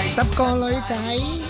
10個女仔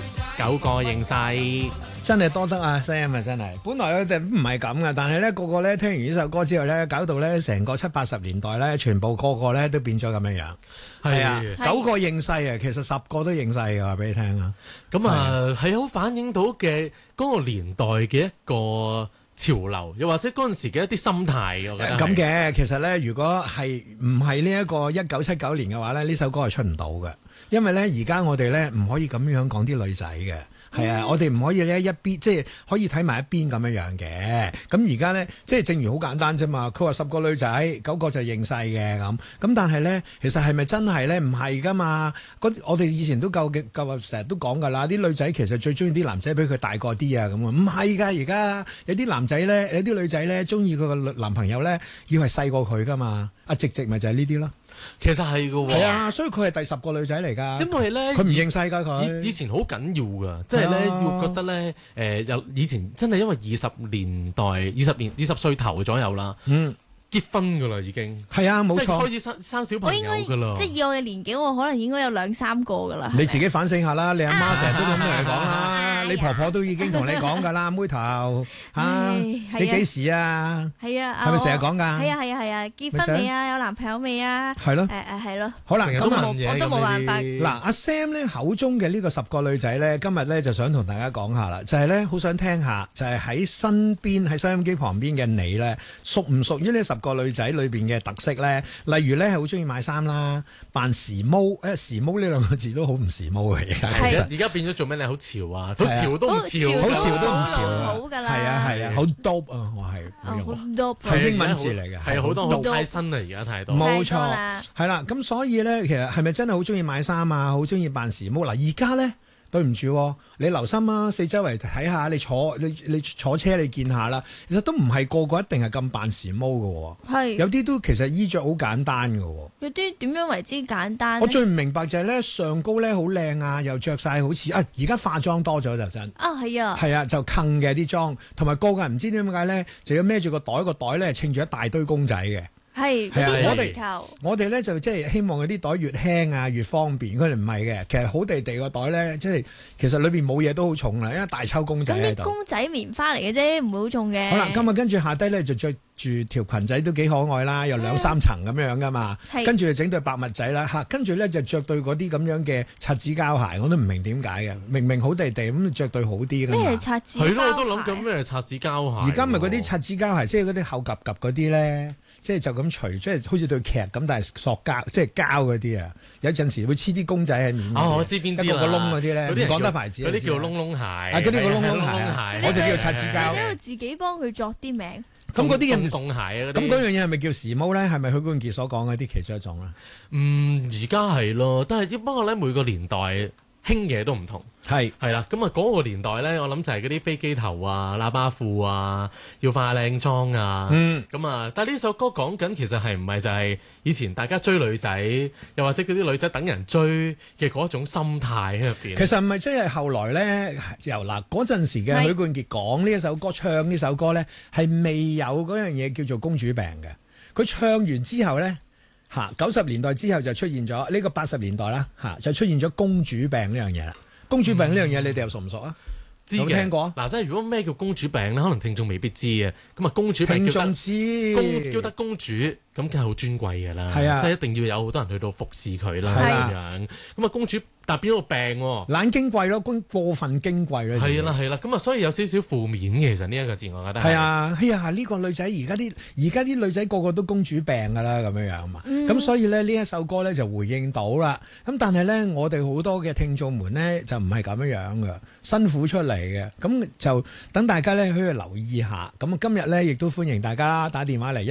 9個認晒， 真係多得阿 Sam 啊！真係，本來佢哋唔係咁噶，但係咧個個咧聽完呢首歌之後咧，搞到咧成個70、80年代咧，全部個個咧都變咗咁樣樣。係啊，9個認世啊，其實10個都認世嘅話俾你聽啊。 咁係好反映到嘅嗰個年代嘅一個潮流，又或者嗰陣時嘅一啲心態，我覺得咁嘅。其實咧，如果係唔係呢一個1979年嘅話咧，呢首歌係出唔到嘅，因為咧而家我哋咧唔可以咁樣講啲女仔嘅。係啊，我哋唔可以呢一邊，即係可以睇埋一邊咁樣樣嘅。咁而家咧，即係正如好簡單啫嘛。佢話10個女仔9個就認世嘅咁。咁但係咧，其實係咪真係咧？唔係噶嘛。我哋以前都夠成日都講噶啦。啲女仔其實最中意啲男仔比佢大個啲啊咁啊。唔係㗎，而家有啲男仔咧，有啲女仔咧，中意佢個男朋友咧，要係細過佢噶嘛。阿直直咪就係呢啲咯。 其實係㗎喎， 係啊，所以佢係第10個女仔嚟㗎。 因為咧， 佢唔認世㗎佢。 以前好緊要㗎，即係咧要覺得咧，有以前真係因為20年代20歲頭左右啦，結婚㗎啦已經。係啊，冇錯，即係開始生小朋友㗎啦。 即係以我嘅年紀，我可能應該有2、3個㗎啦。 你自己反省下啦，你阿媽成日都咁同你講啦，你婆婆都已經同你講㗎啦，妹頭嚇，你幾時啊？ 係啊， 係咪成日講㗎？ 係啊，結婚未啊？有男朋友未啊？ 係咯， 係咯。 好啦，咁我都冇辦法。 嗱，阿 Sam 咧口中嘅呢個10個女仔咧，今日咧就想同大家講下啦，就係咧好想聽下，就係喺身邊喺收音機旁邊嘅你咧，屬唔屬於呢10個女仔裏邊嘅特色咧？例如咧係好中意買衫啦，扮時髦，時髦呢2個字都好唔時髦嘅而家。 而家變咗做咩咧？好潮啊！好潮都唔潮， 好潮都唔潮， 好㗎啦。 係啊，好 dope 啊！我係好 dope， 係英文字嚟嘅， 係好多好太新啦，而家太多。 冇錯，係啦。咁所以咧，其實係咪真係好中意買衫啊？好中意扮時髦嗱？而家咧。對唔住，你留心啊，四周圍睇下，你坐車你見下啦，其實都唔係個個一定係咁扮時髦嘅，係有啲都其實衣着好簡單嘅。 有啲點樣為之簡單？ 我最唔明白就係咧上高咧好靚啊，又着晒好似而家化妝多咗就真係啊，就坑嘅啲妝，同埋個個人唔知點解咧就要孭住個袋咧稱住一大堆公仔嘅。係我哋咧就即係希望嗰啲袋越輕啊越方便，佢哋唔係嘅，其實好地地個袋咧，即係其實裏邊冇嘢都好重啦，因為大抽公仔喺度。 咁啲公仔棉花嚟嘅啫，唔會好重嘅。 好啦，今日跟住下低咧就着住條裙仔都幾可愛啦，有2、3層咁樣噶嘛，跟住就整對白襪仔啦，跟住咧就着對嗰啲咁樣嘅擦紙膠鞋，我都唔明點解嘅，明明好地地咁着對好啲噶嘛。 咩係擦紙膠鞋？ 係咯，我都諗緊咩係擦紙膠鞋。 而家咪嗰啲擦紙膠鞋，即係嗰啲厚夾夾嗰啲咧。即係就咁除，即係好似對劇咁，但係塑膠，即係膠嗰啲啊！有陣時會黐啲公仔喺面。 我知邊啲啦。 一個個窿嗰啲咧，唔講得牌子。 嗰啲叫窿窿鞋。 嗰啲叫窿窿鞋，我就叫做擦紙膠。 因為自己幫佢作啲名。 咁嗰啲人洞鞋啊， 咁嗰樣嘢係咪叫時髦咧？係咪許冠傑所講嗰啲其中一種咧？ 而家係咯，但係不過咧，每個年代興嘢都唔同。係啦，咁啊嗰個年代咧，我諗就係嗰啲飛機頭啊、喇叭褲啊，要化靚妝啊，咁啊，但係呢首歌講緊其實係唔係就係以前大家追女仔，又或者嗰啲女仔等人追嘅嗰種心態喺入邊？其實唔係即係後來咧，由嗰陣時嘅許冠傑講呢一首歌、唱呢首歌咧，係未有嗰樣嘢叫做公主病嘅。佢唱完之後咧，90年代之後就出現咗呢個80年代啦，就出現咗公主病呢樣嘢啦。公主病呢樣嘢，你哋又熟唔熟啊？有冇聽過？ 嗱，即係如果咩叫公主病咧，可能聽眾未必知啊。咁啊，公主病叫得公主，咁梗係好尊貴㗎啦。係啊，即係一定要有好多人去到服侍佢啦。咁樣咁啊，公主但變咗個病喎， 懶矜貴咯，過分矜貴咯。 係啦，咁啊，所以有少少負面嘅。其實呢一個字，我覺得係啊。哎呀，呢個女仔而家啲女仔個個都公主病㗎啦，咁樣樣嘛。咁所以咧呢一首歌咧就回應到啦。咁但係咧，我哋好多嘅聽眾們咧就唔係咁樣樣㗎，辛苦出嚟嘅。咁就等大家咧去留意下。咁今日咧亦都歡迎大家打電話嚟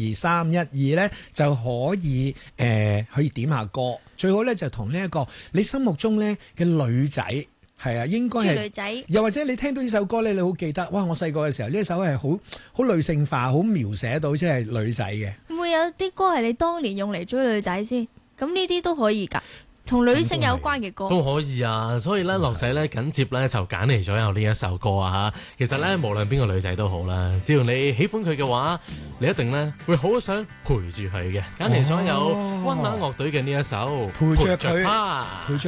1872312咧就可以去點下歌。最好咧就同呢一個你心目中咧嘅女仔係啊，應該係女仔， 又或者你聽到呢首歌咧，你好記得哇！我細個嘅時候呢一首係好女性化，好描寫到即係女仔嘅。 會唔會有啲歌係你當年用嚟追女仔先？咁呢啲都可以㗎。同女性有關嘅歌都可以啊，所以咧，樂仔咧緊接咧就揀嚟咗有呢一首歌啊嚇。其實咧，無論邊個女仔都好啦，只要你喜歡佢嘅話，你一定咧會好想陪住佢嘅。揀嚟咗有溫拿樂隊嘅呢一首陪着佢。